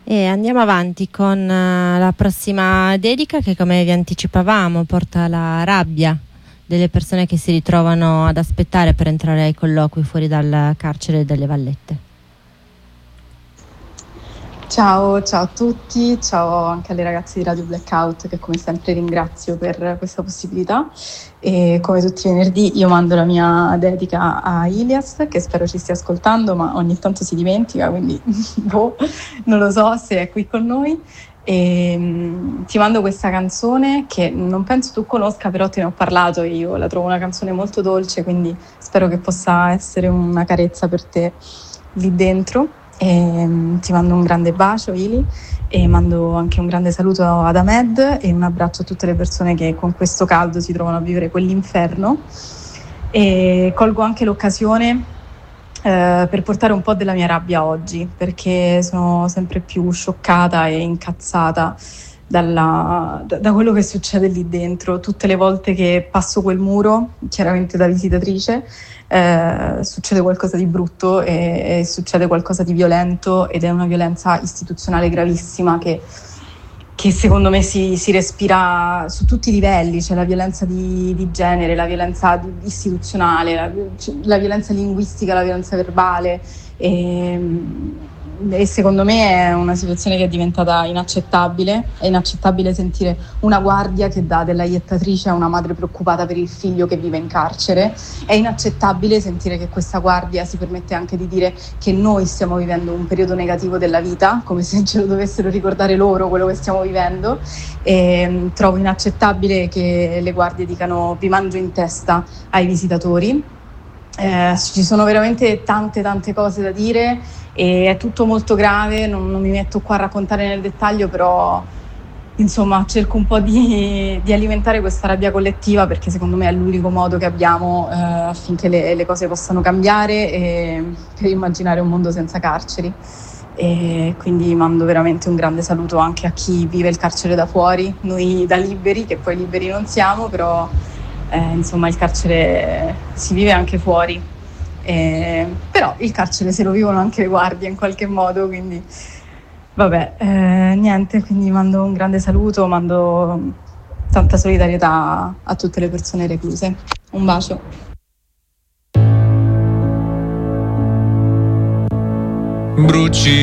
E andiamo avanti con la prossima dedica che, come vi anticipavamo, porta la rabbia delle persone che si ritrovano ad aspettare per entrare ai colloqui fuori dal carcere delle Vallette. Ciao a tutti, ciao anche alle ragazze di Radio Blackout che come sempre ringrazio per questa possibilità, e come tutti i venerdì io mando la mia dedica a Ilias, che spero ci stia ascoltando ma ogni tanto si dimentica, quindi non lo so se è qui con noi. Ti mando questa canzone che non penso tu conosca, però te ne ho parlato e io la trovo una canzone molto dolce, quindi spero che possa essere una carezza per te lì dentro. Ti mando un grande bacio, Ili, e mando anche un grande saluto ad Ahmed e un abbraccio a tutte le persone che con questo caldo si trovano a vivere quell'inferno. E colgo anche l'occasione per portare un po' della mia rabbia oggi, perché sono sempre più scioccata e incazzata da quello che succede lì dentro. Tutte le volte che passo quel muro, chiaramente da visitatrice, succede qualcosa di brutto e succede qualcosa di violento, ed è una violenza istituzionale gravissima che secondo me si respira su tutti i livelli. C'è la violenza di genere, la violenza istituzionale, la violenza linguistica, la violenza verbale, e secondo me è una situazione che è diventata inaccettabile. È inaccettabile sentire una guardia che dà della iettatrice a una madre preoccupata per il figlio che vive in carcere. È inaccettabile sentire che questa guardia si permette anche di dire che noi stiamo vivendo un periodo negativo della vita, come se ce lo dovessero ricordare loro quello che stiamo vivendo. E trovo inaccettabile che le guardie dicano vi mangio in testa ai visitatori. Ci sono veramente tante cose da dire e è tutto molto grave, non mi metto qua a raccontare nel dettaglio, però insomma cerco un po' di alimentare questa rabbia collettiva, perché secondo me è l'unico modo che abbiamo affinché le cose possano cambiare e per immaginare un mondo senza carceri. E quindi mando veramente un grande saluto anche a chi vive il carcere da fuori, noi da liberi, che poi liberi non siamo, però insomma il carcere si vive anche fuori, però il carcere se lo vivono anche le guardie in qualche modo, quindi vabbè, niente, quindi mando un grande saluto, mando tanta solidarietà a tutte le persone recluse. Un bacio. Bruci